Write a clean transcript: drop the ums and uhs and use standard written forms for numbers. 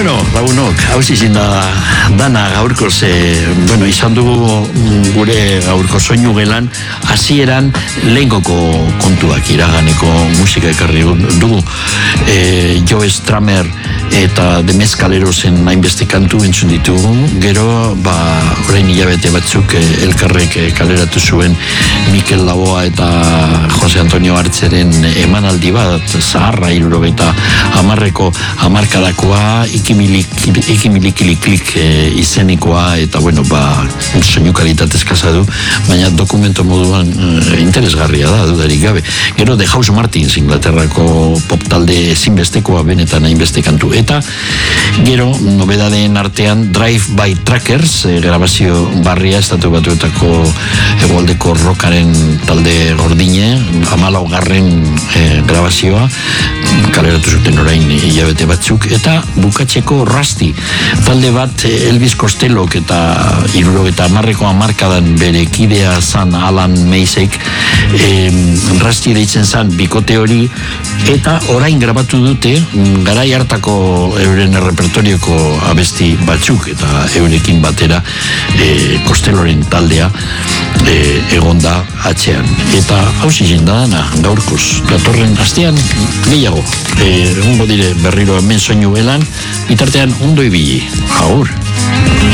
Bueno, lagunok, hau izin da dana gaurko izan dugu gure gaurko soinu gelan, hasieran lehengoko kontuak iraganeko musika ekarri dugu. Joe Stramer eta The Mezcalerosen hainbeste kantu entzun ditugu, gero, orain hilabete batzuk elkarrek kaleratu zuen Mikel Laboa eta Jose Antonio Artzeren emanaldi bat, zaharra 70ko hamarkadakoa, ikimiliklik izenikoa, eta soinu kalitate eskasa du, baina dokumento moduan interesgarria da, dudarik gabe. Gero The House Martins, Inglaterrako pop talde ezinbestekoa benetan hainbeste kantu. Eta gero, nobedadeen artean Drive by Truckers, grabazio barria, estatu batuetako hegoaldeko rockaren talde gordine, 14. Grabazioa, kaleratu zuten orain hilabete batzuk, eta bukatzeko Rusty, talde bat Elvis Costellok eta 70ko hamarkadan bere kidea zan Alan Maysek, Rusty deitzen zan bikote hori, eta orain grabatu dute garai hartako euren repertorioko abesti batzuk, eta eurekin batera Costelloren taldea egonda atzean. Eta hausi jendadana gaurkoz, datorren astean gehiago egongo dire berriro hemen soinu belan, bitartean ondo ibili. Agur!